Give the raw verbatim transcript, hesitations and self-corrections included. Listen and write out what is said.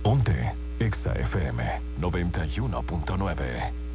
Ponte Exa F M noventa y uno punto nueve.